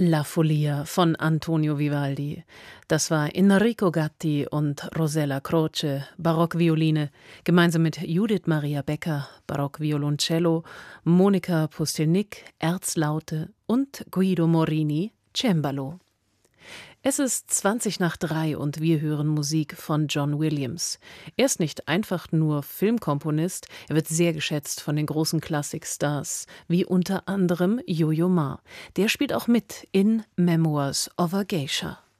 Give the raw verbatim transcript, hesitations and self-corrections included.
La Follia von Antonio Vivaldi. Das war Enrico Gatti und Rosella Croce, Barockvioline, gemeinsam mit Judith Maria Becker, Barockvioloncello, Monika Pustelnik, Erzlaute und Guido Morini, Cembalo. Es ist zwanzig nach drei und wir hören Musik von John Williams. Er ist nicht einfach nur Filmkomponist, er wird sehr geschätzt von den großen Klassikstars, wie unter anderem Yo-Yo Ma. Der spielt auch mit in Memoirs of a Geisha.